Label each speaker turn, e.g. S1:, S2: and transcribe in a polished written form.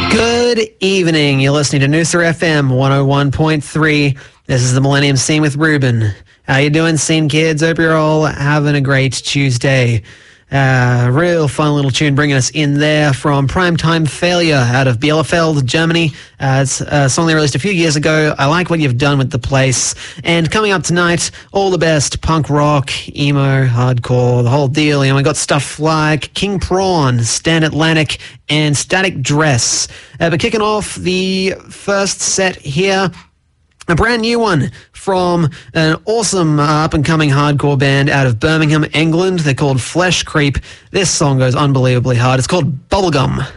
S1: Good evening. You're listening to Noosa FM 101.3. This is the Millennium Scene with Ruben. How you doing, Scene kids? Hope you're all having a great Tuesday. Real fun little tune bringing us in there from Primetime Failure out of Bielefeld, Germany. It's a song they released a few years ago. I like what you've done with the place. And coming up tonight, all the best punk rock, emo, hardcore, the whole deal. You know, we got stuff like King Prawn, Stan Atlantic, and Static Dress. But kicking off the first set here, a brand new one from an awesome up-and-coming hardcore band out of Birmingham, England. They're called Flesh Creep. This song goes unbelievably hard. It's called Bubblegum.